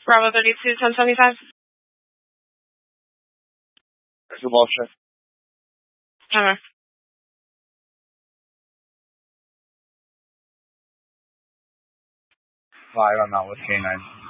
Bravo 32, 1075. There's a bullshit. Timer. 5, I'm out with K9.